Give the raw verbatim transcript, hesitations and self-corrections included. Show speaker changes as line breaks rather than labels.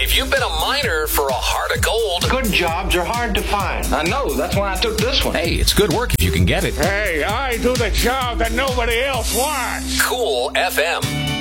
if you've been a miner for a heart of gold.
Good jobs are hard to find.
I know, that's why I took this one.
Hey, it's good work if you can get it.
Hey, I do the job that nobody else wants.
Cool F M.